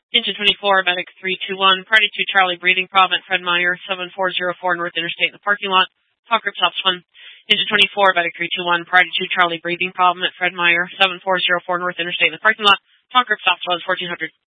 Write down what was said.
Engine 24, Medic 321, Priority 2 Charlie, breathing problem at Fred Meyer, 7404 North Interstate in the parking lot. Talk group stops 1. Engine 24, Medic 321, Priority 2 Charlie, breathing problem at Fred Meyer, 7404 North Interstate in the parking lot. Talk group stops 1, 1400.